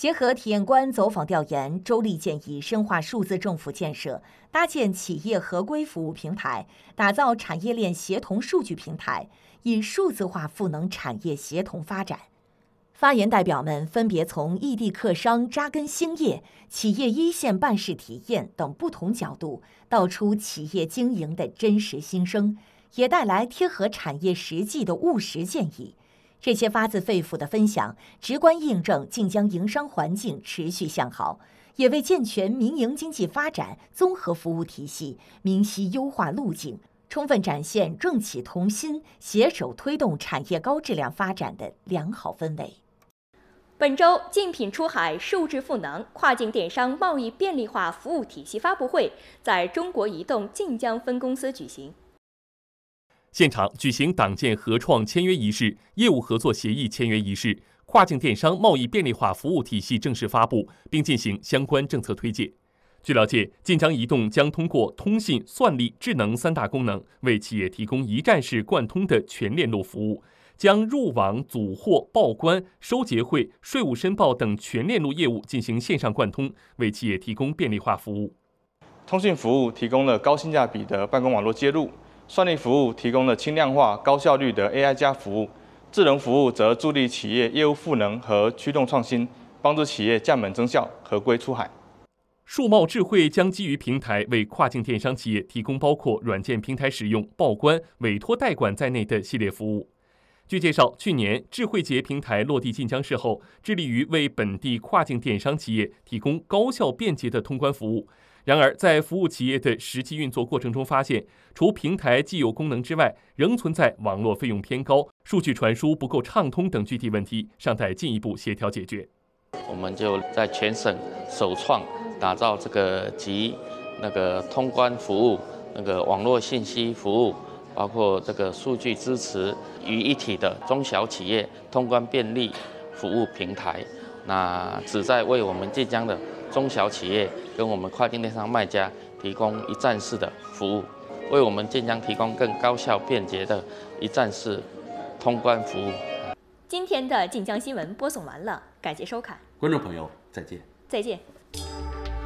结合体验官走访调研，周丽建议深化数字政府建设，搭建企业合规服务平台，打造产业链协同数据平台，以数字化赋能产业协同发展。发言代表们分别从异地客商扎根兴业、企业一线办事体验等不同角度，道出企业经营的真实心声，也带来贴合产业实际的务实建议。这些发自肺腑的分享，直观印证晋江营商环境持续向好，也为健全民营经济发展综合服务体系明晰优化路径，充分展现政企同心、携手推动产业高质量发展的良好氛围。 本周竞品出海、数字赋能、跨境电商贸易便利化服务体系发布会在中国移动晋江分公司举行。 现场举行党建合创签约仪式、业务合作协议签约仪式、跨境电商贸易便利化服务体系正式发布，并进行相关政策推介。据了解，晋江移动将通过通信、算力、智能3大功能，为企业提供一站式贯通的全链路服务，将入网、组货、报关、收结汇、税务申报等全链路业务进行线上贯通，为企业提供便利化服务。 通信服务提供了高性价比的办公网络接入。算力服务提供了轻量化、高效率的 AI 加服务，智能服务则助力企业业务赋能和驱动创新，帮助企业降本增效、合规出海。 数贸智慧将基于平台为跨境电商企业提供包括软件平台使用、报关、委托代管在内的系列服务。据介绍，去年智慧节平台落地晋江市后，致力于为本地跨境电商企业提供高效便捷的通关服务。然而，在服务企业的实际运作过程中发现，除平台既有功能之外，仍存在网络费用偏高、数据传输不够畅通等具体问题，尚待进一步协调解决。 我们就在全省首创打造这个集通关服务、网络信息服务，包括这个数据支持于一体的中小企业通关便利服务平台。那旨在为我们晋江的中小企业跟我们跨境电商卖家提供一站式的服务，为我们晋江提供更高效便捷的一站式通关服务。 今天的晋江新闻播送完了，感谢收看， 观众朋友再见。 再见。